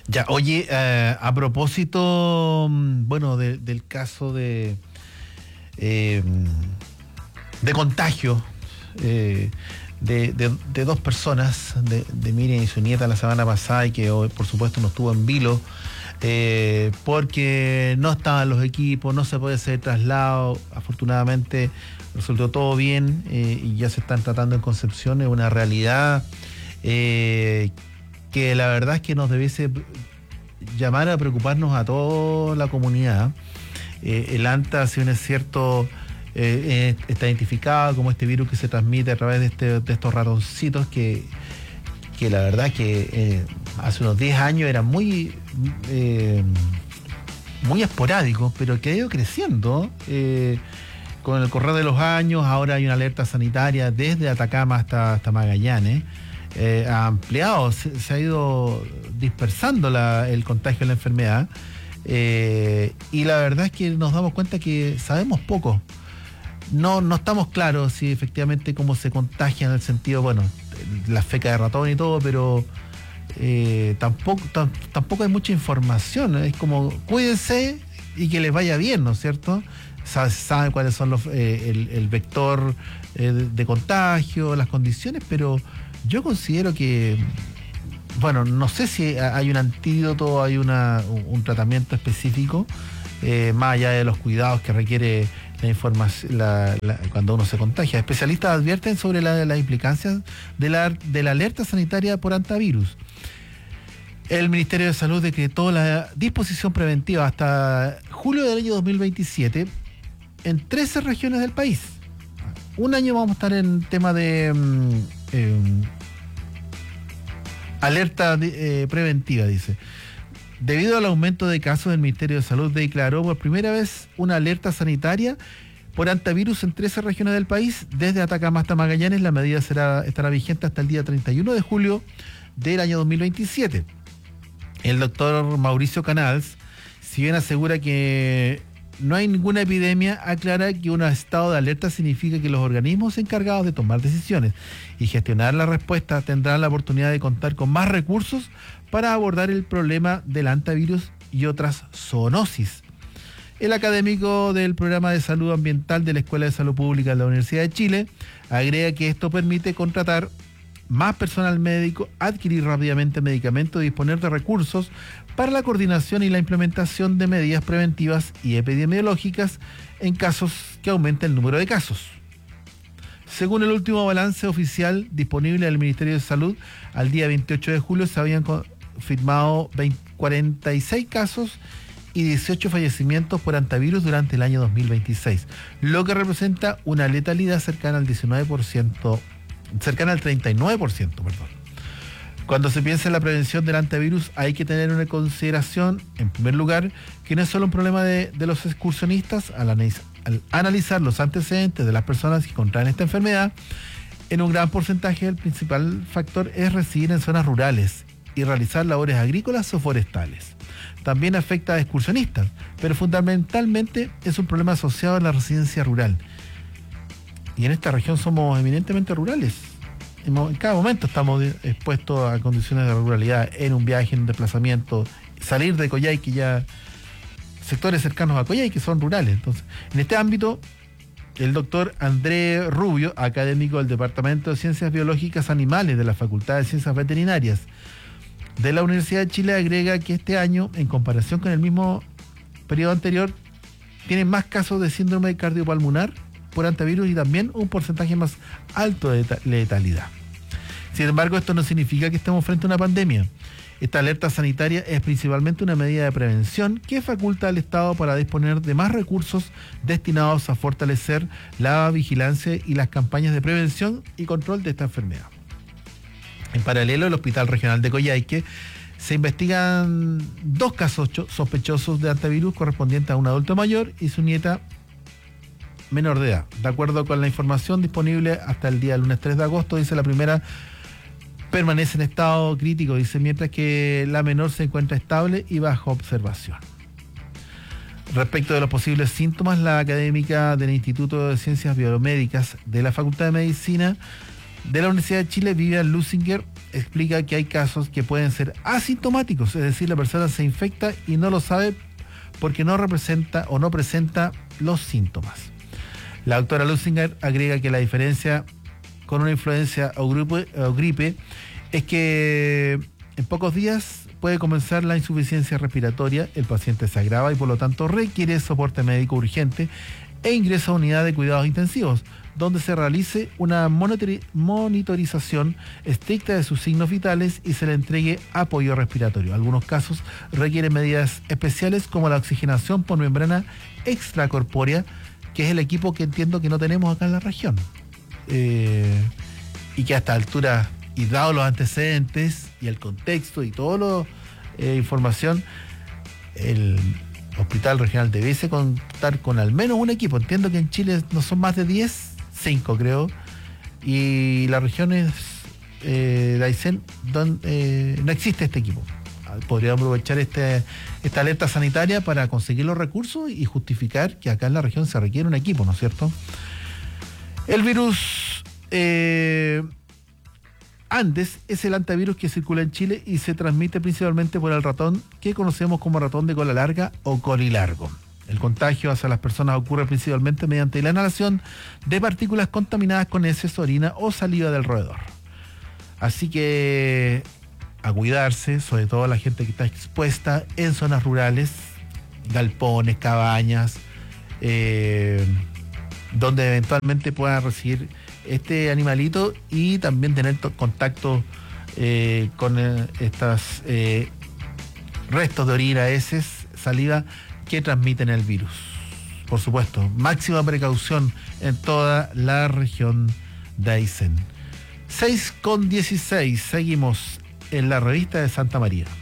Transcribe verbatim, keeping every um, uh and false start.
Ya, oye, eh, a propósito, mm, bueno, de- del caso de, eh, de contagio eh, de, de- de dos personas, de, de Miriam y su nieta la semana pasada, y que hoy, por supuesto, no estuvo en vilo, eh, porque no estaban los equipos, no se puede hacer traslado. Afortunadamente resultó todo bien, eh, y ya se están tratando en Concepción. Es una realidad eh, que la verdad es que nos debiese llamar a preocuparnos a toda la comunidad. Eh, el ANTA, si bien es cierto, eh, eh, está identificado como este virus que se transmite a través de, este, de estos ratoncitos que, que la verdad que eh, hace unos diez años era muy, eh, muy esporádico, pero que ha ido creciendo eh, con el correr de los años. Ahora hay una alerta sanitaria desde Atacama hasta, hasta Magallanes. Eh, ha ampliado, se, se ha ido dispersando la- el contagio de la enfermedad. Eh, y la verdad es que nos damos cuenta que sabemos poco. No, no estamos claros si efectivamente cómo se contagia, en el sentido, bueno, la feca de ratón y todo, pero eh, tampoco, tam- tampoco hay mucha información. Es como, cuídense y que les vaya bien, ¿no es cierto? Sa- Saben cuáles son los, eh, el, el vector eh, de, de contagio, las condiciones, pero yo considero que, bueno, no sé si hay un antídoto, hay una, un tratamiento específico, eh, más allá de los cuidados que requiere la información la, la, cuando uno se contagia. Especialistas advierten sobre las la implicancias de la, de la alerta sanitaria por antivirus. El Ministerio de Salud decretó la disposición preventiva hasta julio del año dos mil veintisiete en trece regiones del país. Un año vamos a estar en tema de mm, eh, alerta de, eh, preventiva, dice. Debido al aumento de casos, el Ministerio de Salud declaró por primera vez una alerta sanitaria por antivirus en trece regiones del país. Desde Atacama hasta Magallanes, la medida será, estará vigente hasta el día treinta y uno de julio del año dos mil veintisiete. El doctor Mauricio Canals, si bien asegura que no hay ninguna epidemia, aclara que un estado de alerta significa que los organismos encargados de tomar decisiones y gestionar la respuesta tendrán la oportunidad de contar con más recursos para abordar el problema del antivirus y otras zoonosis. El académico del Programa de Salud Ambiental de la Escuela de Salud Pública de la Universidad de Chile agrega que esto permite contratar más personal médico, adquirir rápidamente medicamentos y disponer de recursos para la coordinación y la implementación de medidas preventivas y epidemiológicas en casos que aumente el número de casos. Según el último balance oficial disponible del Ministerio de Salud, al día veintiocho de julio se habían confirmado cuarenta y seis casos y dieciocho fallecimientos por antivirus durante el año dos mil veintiséis, lo que representa una letalidad cercana al diecinueve por ciento, cercana al treinta y nueve por ciento, perdón. Cuando se piensa en la prevención del antivirus, hay que tener en consideración, en primer lugar, que no es solo un problema de, de los excursionistas. Al, analiz, al analizar los antecedentes de las personas que contraen esta enfermedad, en un gran porcentaje el principal factor es residir en zonas rurales y realizar labores agrícolas o forestales. También afecta a excursionistas, pero fundamentalmente es un problema asociado a la residencia rural. Y en esta región somos eminentemente rurales. En cada momento estamos expuestos a condiciones de ruralidad, en un viaje, en un desplazamiento, salir de Coyhaique, ya sectores cercanos a Coyhaique que son rurales. Entonces, en este ámbito, el doctor André Rubio, académico del Departamento de Ciencias Biológicas Animales de la Facultad de Ciencias Veterinarias de la Universidad de Chile, agrega que este año, en comparación con el mismo periodo anterior, tienen más casos de síndrome cardiopulmonar por antivirus y también un porcentaje más alto de letalidad. Sin embargo, esto no significa que estemos frente a una pandemia. Esta alerta sanitaria es principalmente una medida de prevención que faculta al Estado para disponer de más recursos destinados a fortalecer la vigilancia y las campañas de prevención y control de esta enfermedad. En paralelo, el Hospital Regional de Coyhaique se investigan dos casos sospechosos de antivirus correspondientes a un adulto mayor y su nieta menor de edad. De acuerdo con la información disponible hasta el día lunes tres de agosto, dice, la primera permanece en estado crítico, dice, mientras que la menor se encuentra estable y bajo observación. Respecto de los posibles síntomas, la académica del Instituto de Ciencias Biomédicas de la Facultad de Medicina de la Universidad de Chile, Vivian Lusinger, explica que hay casos que pueden ser asintomáticos, es decir, la persona se infecta y no lo sabe porque no representa o no presenta los síntomas. La doctora Lusinger agrega que la diferencia con una influencia o gripe, o gripe es que en pocos días puede comenzar la insuficiencia respiratoria, el paciente se agrava y por lo tanto requiere soporte médico urgente e ingresa a unidad de cuidados intensivos, donde se realice una monitori- monitorización estricta de sus signos vitales y se le entregue apoyo respiratorio. Algunos casos requieren medidas especiales como la oxigenación por membrana extracorpórea, que es el equipo que entiendo que no tenemos acá en la región. Eh, y que a esta altura, y dado los antecedentes y el contexto y toda la eh, información, el Hospital Regional debiese contar con al menos un equipo. Entiendo que en Chile no son más de diez, cinco creo, y las regiones eh, de Aysén don, eh, no existe este equipo. Podríamos aprovechar este, esta alerta sanitaria para conseguir los recursos y justificar que acá en la región se requiere un equipo, ¿no es cierto? El virus eh, Andes es el antivirus que circula en Chile y se transmite principalmente por el ratón que conocemos como ratón de cola larga o colilargo. El contagio hacia las personas ocurre principalmente mediante la inhalación de partículas contaminadas con heces, orina o saliva del roedor. Así que a cuidarse, sobre todo la gente que está expuesta en zonas rurales, galpones, cabañas, eh, donde eventualmente puedan recibir este animalito y también tener to- contacto eh, con eh, estos eh, restos de orina, heces, saliva que transmiten el virus. Por supuesto, máxima precaución en toda la región de Aysén. seis con dieciséis, seguimos en la revista de Santa María.